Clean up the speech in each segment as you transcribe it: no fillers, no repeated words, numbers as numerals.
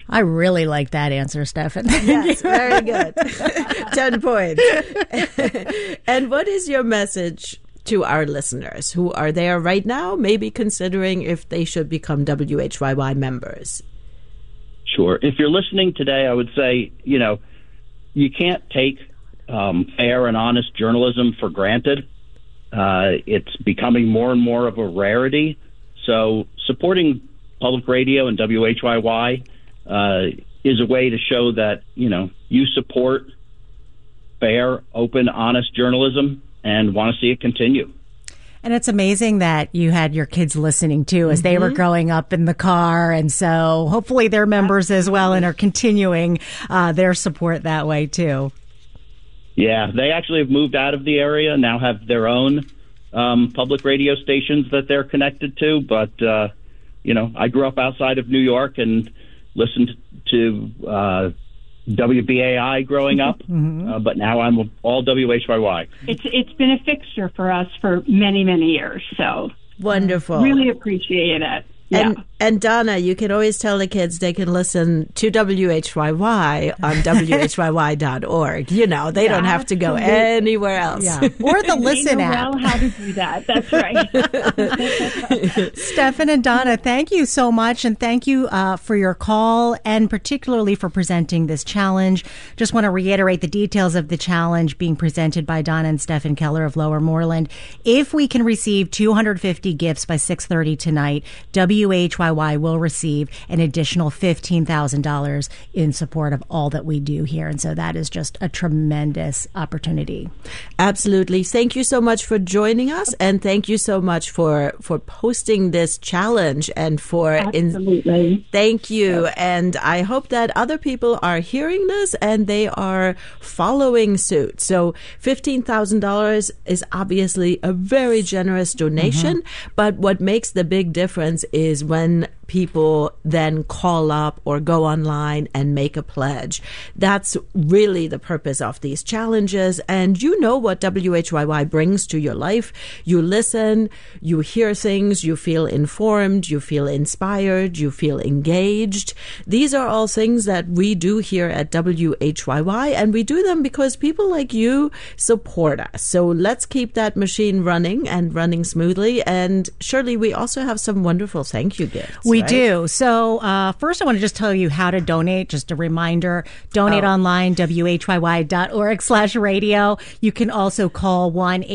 I really like that answer, Stefan. Yes, very good. 10 points. And what is your message to our listeners who are there right now, maybe considering if they should become WHYY members? Sure. If you're listening today, I would say, you can't take fair and honest journalism for granted. It's becoming more and more of a rarity. So supporting public radio and WHYY is a way to show that, you support fair, open, honest journalism and want to see it continue. And it's amazing that you had your kids listening too as they were growing up in the car. And so hopefully they're members as well and are continuing their support that way too. Yeah, they actually have moved out of the area, now have their own public radio stations that they're connected to. But, I grew up outside of New York and listened to WBAI growing up, but now I'm all WHYY. It's been a fixture for us for many, many years. So wonderful. Really appreciate it. Yeah. And Donna, you can always tell the kids they can listen to WHYY on WHYY.org. They don't have to go anywhere else. Yeah. Or the Listen app. Well, how to do that. That's right. Stefan and Donna, thank you so much. And thank you for your call and particularly for presenting this challenge. Just want to reiterate the details of the challenge being presented by Donna and Stefan Keller of Lower Moreland. If we can receive 250 gifts by 6:30 tonight, WHYY will receive an additional $15,000 in support of all that we do here. And so that is just a tremendous opportunity. Absolutely. Thank you so much for joining us. And thank you so much for posting this challenge and for... Absolutely. Thank you. And I hope that other people are hearing this and they are following suit. So $15,000 is obviously a very generous donation. But what makes the big difference is when people then call up or go online and make a pledge. That's really the purpose of these challenges. And you know what WHYY brings to your life. You listen, you hear things, you feel informed, you feel inspired, you feel engaged. These are all things that we do here at WHYY, and we do them because people like you support us. So let's keep that machine running and running smoothly. And Shirley, we also have some wonderful thank you gifts. We do. So first I want to just tell you how to donate. Just a reminder, donate online, WHYY.org/radio. You can also call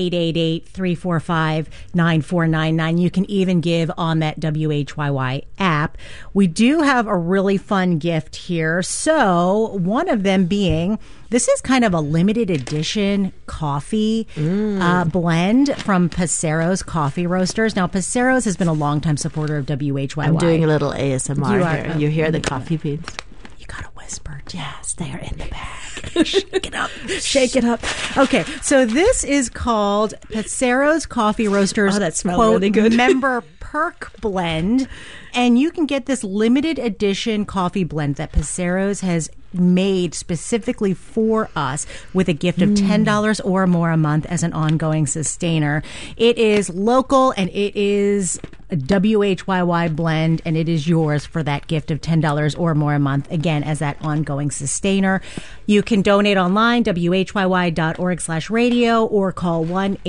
1-888-345-9499. You can even give on that WHYY app. We do have a really fun gift here. So one of them being, this is kind of a limited edition coffee blend from Pacero's Coffee Roasters. Now, Pacero's has been a longtime supporter of WHYY. I'm doing a little ASMR here. You hear the coffee beans? You got to whisper. Yes, they are in the bag. Shake it up. Shake it up. Okay, so this is called Pacero's Coffee Roasters. Oh, that smells really good. Member Perk Blend. And you can get this limited edition coffee blend that Pacero's has made specifically for us with a gift of $10 or more a month as an ongoing sustainer. It is local and it is a WHYY blend, and it is yours for that gift of $10 or more a month, again, as that ongoing sustainer. You can donate online, WHYY.org/radio, or call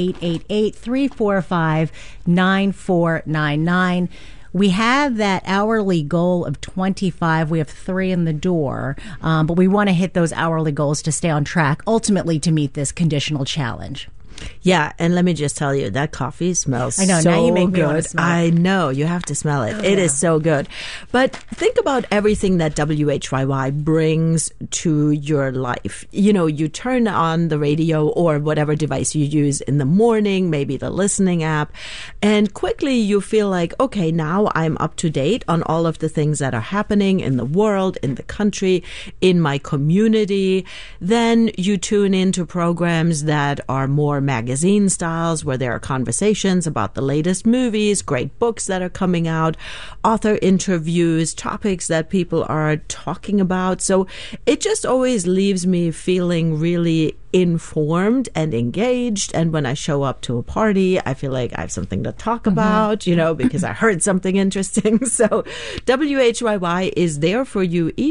1-888-345-9499. We have that hourly goal of 25. We have 3 in the door, but we want to hit those hourly goals to stay on track, ultimately to meet this conditional challenge. Yeah, and let me just tell you, that coffee smells so good. I know, now you make me want to smell it. I know, you have to smell it. It is so good. But think about everything that WHYY brings to your life. You turn on the radio or whatever device you use in the morning, maybe the listening app, and quickly you feel like, okay, now I'm up to date on all of the things that are happening in the world, in the country, in my community. Then you tune into programs that are more magazine styles, where there are conversations about the latest movies, great books that are coming out, author interviews, topics that people are talking about. So it just always leaves me feeling really informed and engaged. And when I show up to a party, I feel like I have something to talk about, because I heard something interesting. So WHYY is there for you each